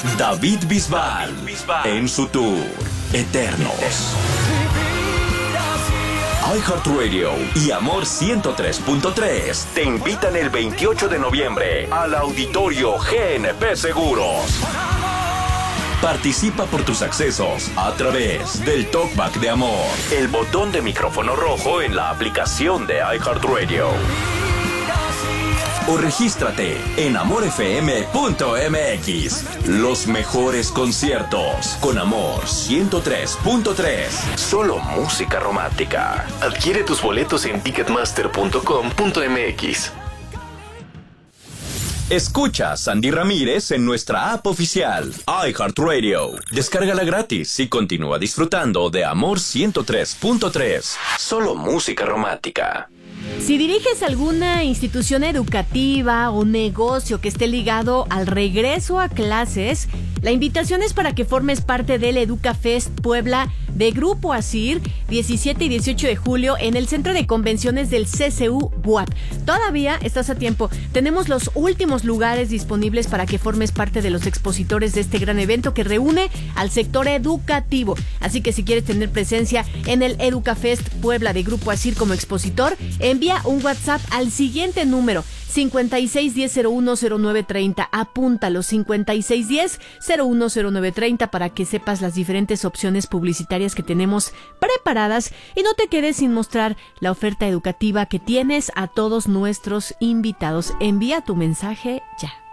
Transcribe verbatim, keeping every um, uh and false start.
David Bisbal, David Bisbal en su tour Eternos. iHeartRadio y Amor ciento tres punto tres te invitan el veintiocho de noviembre al Auditorio G N P Seguros. Participa por tus accesos a través del Talkback de Amor, el botón de micrófono rojo en la aplicación de iHeartRadio. O regístrate en amor f m punto m x. Los mejores conciertos con Amor ciento tres punto tres. Solo música romántica. Adquiere tus boletos en ticketmaster punto com punto m x. Escucha a Sandy Ramírez en nuestra app oficial, iHeartRadio. Descárgala gratis y continúa disfrutando de Amor ciento tres punto tres. Solo música romántica. Si diriges alguna institución educativa o negocio que esté ligado al regreso a clases, la invitación es para que formes parte del EducaFest Puebla de Grupo ASIR, diecisiete y dieciocho de julio, en el Centro de Convenciones del C C U B U A P. Todavía estás a tiempo. Tenemos los últimos lugares disponibles para que formes parte de los expositores de este gran evento que reúne al sector educativo. Así que si quieres tener presencia en el EducaFest Puebla de Grupo ASIR como expositor, envía un WhatsApp al siguiente número: cincuenta y seis diez cero uno cero nueve treinta. Apúntalo, cincuenta y seis diez cero uno cero nueve treinta, para que sepas las diferentes opciones publicitarias que tenemos preparadas y no te quedes sin mostrar la oferta educativa que tienes a todos nuestros invitados. Envía tu mensaje ya.